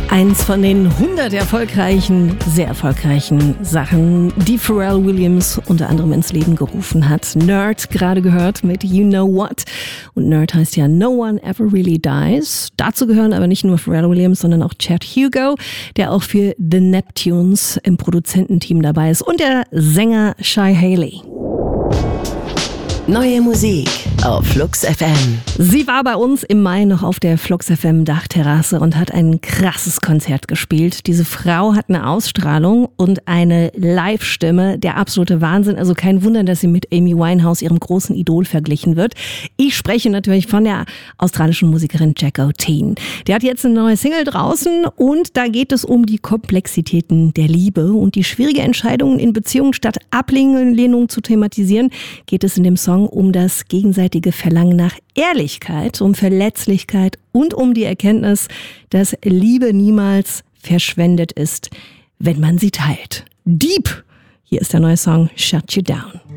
Eins von den 100 sehr erfolgreichen Sachen, die Pharrell Williams unter anderem ins Leben gerufen hat. Nerd, gerade gehört mit You Know What. Und Nerd heißt ja No One Ever Really Dies. Dazu gehören aber nicht nur Pharrell Williams, sondern auch Chad Hugo, der auch für The Neptunes im Produzententeam dabei ist. Und der Sänger Shy Haley. Neue Musik auf Flux FM. Sie war bei uns im Mai noch auf der Flux FM Dachterrasse und hat ein krasses Konzert gespielt. Diese Frau hat eine Ausstrahlung und eine Live-Stimme, der absolute Wahnsinn. Also kein Wunder, dass sie mit Amy Winehouse, ihrem großen Idol, verglichen wird. Ich spreche natürlich von der australischen Musikerin Jack O'Teen. Die hat jetzt eine neue Single draußen und da geht es um die Komplexitäten der Liebe und die schwierige Entscheidungen in Beziehungen. Statt Ablehnung zu thematisieren, geht es in dem Song um das gegenseitige Verlangen nach Ehrlichkeit, um Verletzlichkeit und um die Erkenntnis, dass Liebe niemals verschwendet ist, wenn man sie teilt. Deep! Hier ist der neue Song Shut You Down.